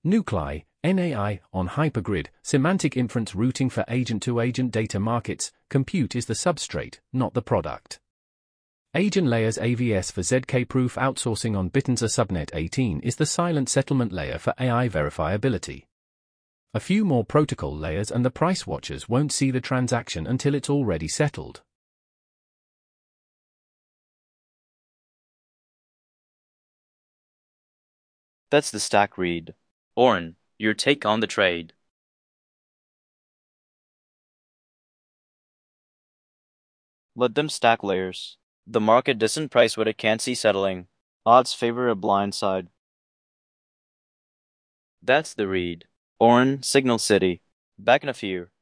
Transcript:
Nuclei, NAI, on hypergrid, semantic inference routing for agent-to-agent data markets. Compute is the substrate, not the product. Agent layers AVS for ZK-proof outsourcing on Bitanza Subnet 18 is the silent settlement layer for AI verifiability. A few more protocol layers and the price watchers won't see the transaction until it's already settled. That's the stack read. Oren, your take on the trade. Let them stack layers. The market doesn't price what it can't see settling. Odds favor a blind side. That's the read. Oren, Signal City. Back in a few.